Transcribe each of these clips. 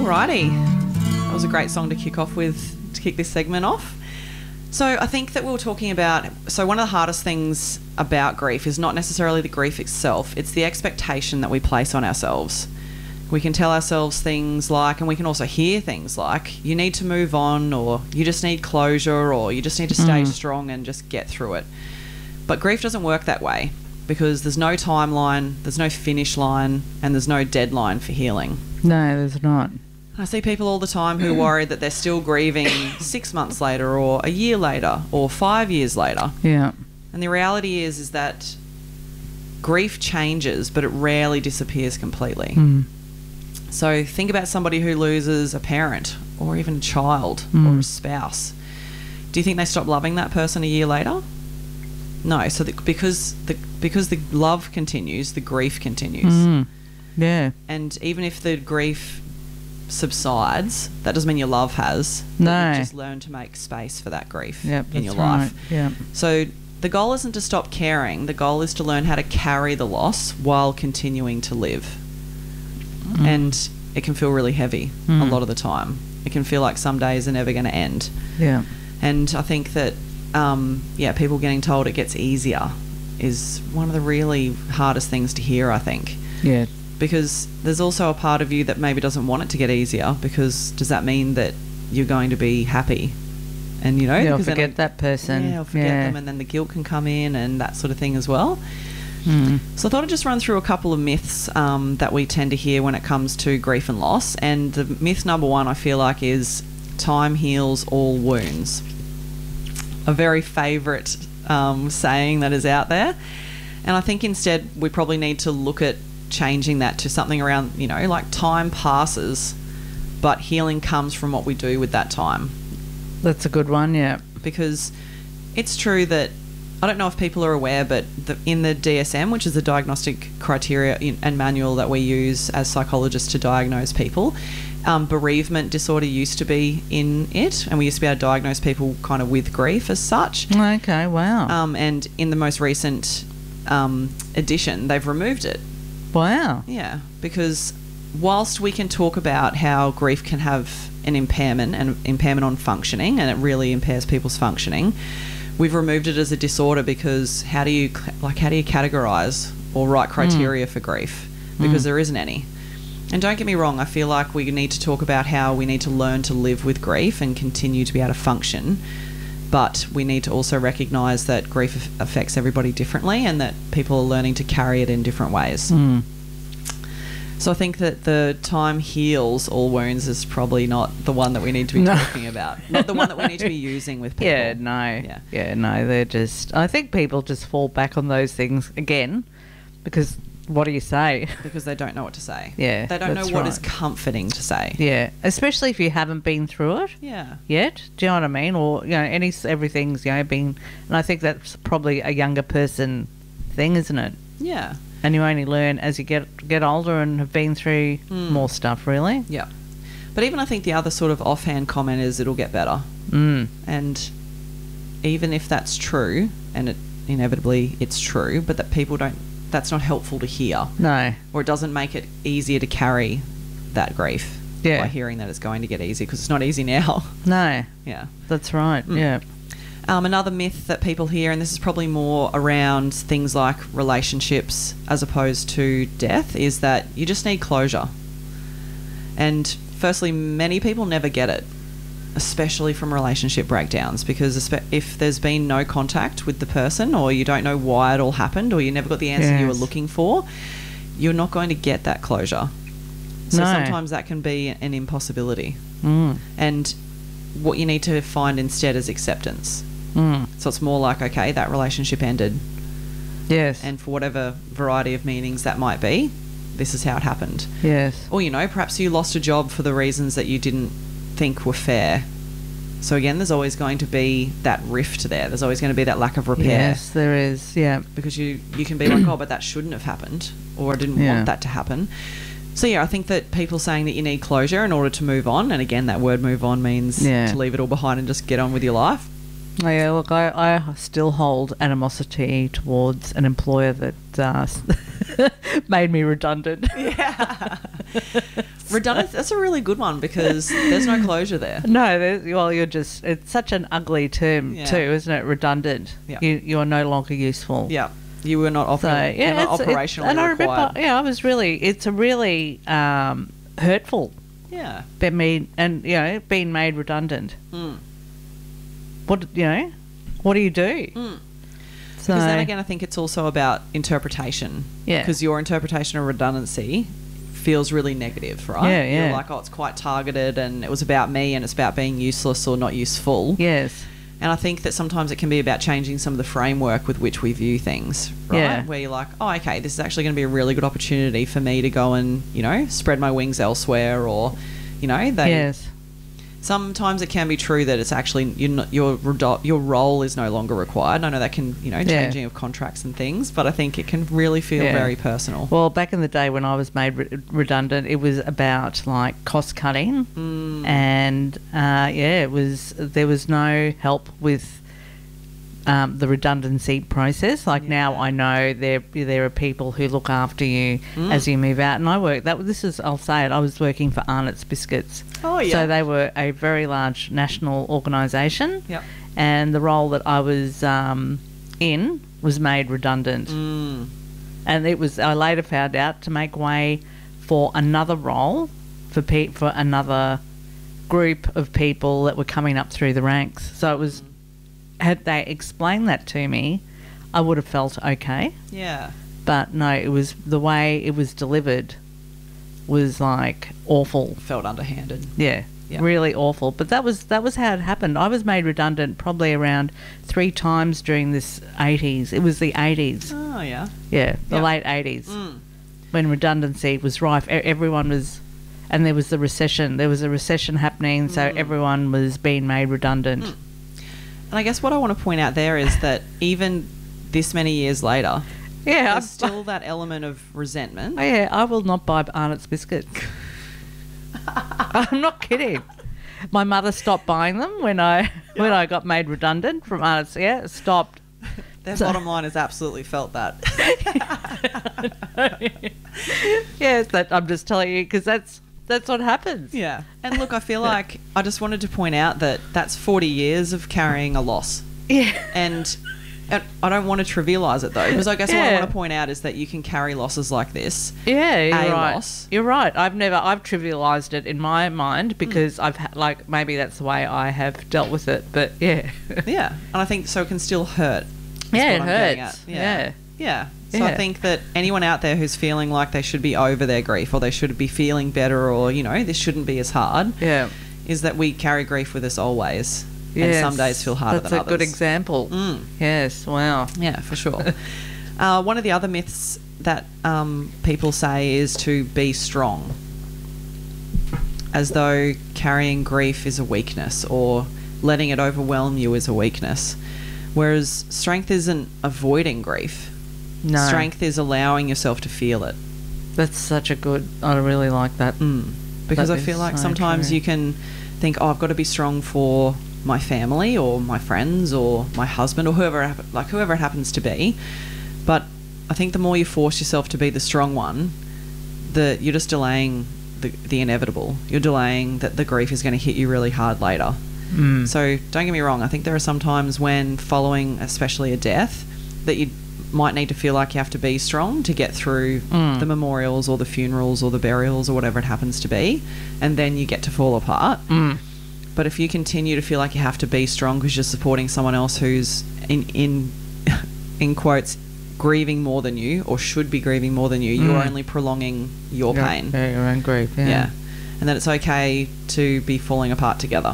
Alrighty. That was a great song to kick off with, to kick this segment off. So I think that we were talking about, so one of the hardest things about grief is not necessarily the grief itself, it's the expectation that we place on ourselves. We can tell ourselves things like, and we can also hear things like, you need to move on, or you just need closure, or you just need to stay strong and just get through it. But grief doesn't work that way, because there's no timeline, there's no finish line, and there's no deadline for healing. No, there's not. I see people all the time who worry that they're still grieving 6 months later, or a year later, or 5 years later. Yeah. And the reality is that grief changes, but it rarely disappears completely. So think about somebody who loses a parent, or even a child, or a spouse. Do you think they stop loving that person a year later? No. So because the love continues, the grief continues. Yeah. And even if the grief subsides, that doesn't mean your love has. No. You just learn to make space for that grief in your right. life. Yeah. So the goal isn't to stop caring. The goal is to learn how to carry the loss while continuing to live. And it can feel really heavy a lot of the time. It can feel like some days are never going to end. Yeah. And I think that, people getting told it gets easier is one of the really hardest things to hear, I think. Yeah. Because there's also a part of you that maybe doesn't want it to get easier, because does that mean that you're going to be happy? And, you know... Yeah, or forget that person. Yeah, or forget them, and then the guilt can come in and that sort of thing as well. So I thought I'd just run through a couple of myths that we tend to hear when it comes to grief and loss. And the myth number one, I feel like, is time heals all wounds. A very favourite saying that is out there. And I think instead we probably need to look at changing that to something around, you know, like time passes, but healing comes from what we do with that time. That's a good one, yeah. Because it's true that, I don't know if people are aware, but in the DSM, which is the diagnostic criteria and manual that we use as psychologists to diagnose people, bereavement disorder used to be in it, and we used to be able to diagnose people kind of with grief as such. Okay, wow. And in the most recent edition, they've removed it. Wow. Yeah, because whilst we can talk about how grief can have an impairment on functioning, and it really impairs people's functioning, we've removed it as a disorder because how do you categorise or write criteria for grief? Because there isn't any. And don't get me wrong, I feel like we need to talk about how we need to learn to live with grief and continue to be able to function. But we need to also recognise that grief affects everybody differently, and that people are learning to carry it in different ways. So I think that the time heals all wounds is probably not the one that we need to be talking about. Not the one that we need to be using with people. They're just... I think people just fall back on those things again because what do you say? Because they don't know what to say. Yeah, they don't know what is comforting to say. Yeah, especially if you haven't been through it. Yeah. Yet. Do you know what I mean? Or, you know, everything's, you know, been... And I think that's probably a younger person thing, isn't it? Yeah. And you only learn as you get older and have been through more stuff, really. Yeah. But even I think the other sort of offhand comment is it'll get better. And even if that's true, and inevitably it's true, but that people don't... That's not helpful to hear. No. Or it doesn't make it easier to carry that grief by hearing that it's going to get easy, because it's not easy now. No. Yeah. That's right, yeah. Another myth that people hear, and this is probably more around things like relationships as opposed to death, is that you just need closure. And firstly, many people never get it, especially from relationship breakdowns, because if there's been no contact with the person, or you don't know why it all happened, or you never got the answer you were looking for, you're not going to get that closure. So sometimes that can be an impossibility. And what you need to find instead is acceptance. So it's more like, okay, that relationship ended. Yes. And for whatever variety of meanings that might be, this is how it happened. Yes. Or, you know, perhaps you lost a job for the reasons that you didn't think were fair. So again, there's always going to be that rift there. There's always going to be that lack of repair. Yes, there is, yeah. Because you can be like, oh, but that shouldn't have happened, or I didn't want that to happen. So, yeah, I think that people saying that you need closure in order to move on, and again, that word move on means to leave it all behind and just get on with your life. Oh, yeah, look, I still hold animosity towards an employer that made me redundant. Yeah. Redundancy, that's a really good one because there's no closure there. No, well, it's such an ugly term Yeah. too, isn't it? Redundant. Yeah. You are no longer useful. Yeah. You were not, So, you're not operationally and I required. remember, it's a really hurtful Yeah. being made redundant. Mm. What do you do? Mm. So, Because then again, I think it's also about interpretation. Yeah. Because your interpretation of redundancy feels really negative, right? Yeah, yeah. You're like, oh, it's quite targeted and it was about me and it's about being useless or not useful. yes, And I think that sometimes it can be about changing some of the framework with which we view things, right? Yeah. Where you're like, oh, okay, this is actually going to be a really good opportunity for me to go and, spread my wings elsewhere or, yes, sometimes it can be true that it's actually your role is no longer required. I know that can, changing of contracts and things, but I think it can really feel Yeah. very personal. Well, back in the day when I was made redundant, it was about like cost cutting, and there was no help with the redundancy process. Like now, I know there are people who look after you as you move out, and I was working for Arnott's Biscuits. Oh, yeah. So they were a very large national organisation. Yep. And the role that I was in was made redundant. Mm. And I later found out to make way for another role for another group of people that were coming up through the ranks. So it was, had they explained that to me, I would have felt okay. Yeah. But no, it was the way it was delivered was like awful. Felt underhanded. Yeah. Yeah. Really awful. But that was how it happened. I was made redundant probably around 3 times during this 80s. It was the 80s. Oh, yeah. Yeah, the Yep. late 80s. Mm. When redundancy was rife. Everyone was, and there was the recession. There was a recession happening, so everyone was being made redundant. And I guess what I want to point out there is that even this many years later, Yeah, there's still that element of resentment. I will not buy Arnott's biscuits. I'm not kidding. My mother stopped buying them when I got made redundant from Arnott's. Yeah, stopped. Their bottom line has absolutely felt that. Yes, I'm just telling you because that's what happens. Yeah. And look, I feel like I just wanted to point out that that's 40 years of carrying a loss. Yeah. And I don't want to trivialise it though, because I guess what I Yeah. want to point out is that you can carry losses like this. Yeah, you're A right. loss. You're right. I've trivialised it in my mind because I've maybe that's the way I have dealt with it. But yeah, Yeah. And I think so it can still hurt. is yeah, it what I'm getting hurts. at. Yeah. Yeah. So I Yeah. think that anyone out there who's feeling like they should be over their grief or they should be feeling better or, this shouldn't be as hard, Yeah. is that we carry grief with us always. Yes. And some days feel harder That's than a others. good example. Mm. Yes. Wow. Yeah, for sure. One of the other myths that people say is to be strong, as though carrying grief is a weakness or letting it overwhelm you is a weakness. Whereas strength isn't avoiding grief. No. Strength is allowing yourself to feel it. That's such a good. I really like that. Because That I is feel like so sometimes true. you can think, oh, I've got to be strong for my family or my friends or my husband or whoever it happens to be. But I think the more you force yourself to be the strong one, you're just delaying the inevitable. You're delaying that the grief is going to hit you really hard later. So don't get me wrong. I think there are some times when following, especially a death, that you might need to feel like you have to be strong to get through the memorials or the funerals or the burials or whatever it happens to be, and then you get to fall apart. But if you continue to feel like you have to be strong because you're supporting someone else who's in quotes grieving more than you or should be grieving more than you, you're only prolonging your pain. Yeah, your own grief. Yeah. Yeah. And that it's okay to be falling apart together.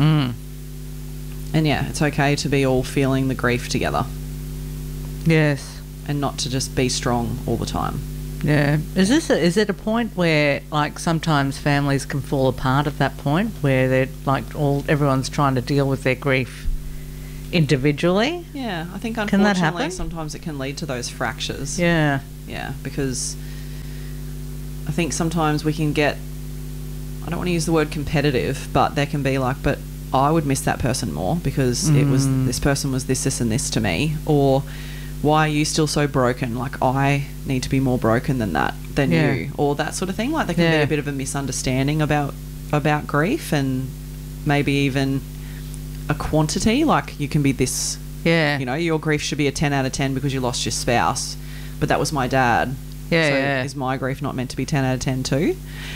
And yeah, it's okay to be all feeling the grief together Yes. and not to just be strong all the time. Yeah. Is it a point where like sometimes families can fall apart at that point where they're like everyone's trying to deal with their grief individually? Yeah, I think Can that unfortunately happen? sometimes it can lead to those fractures. Yeah. Yeah, because I think sometimes we can get, I don't want to use the word competitive, but there can be like, but I would miss that person more because it was, this person was this and this to me. Or why are you still so broken? Like I need to be more broken than that. than Yeah. you, or that sort of thing. Like, there can be Yeah. a bit of a misunderstanding about grief, and maybe even a quantity. Like, you can be this, Yeah. you know, your grief should be a 10 out of 10 because you lost your spouse, but that was my dad. Yeah, So yeah. is my grief not meant to be 10 out of 10 too?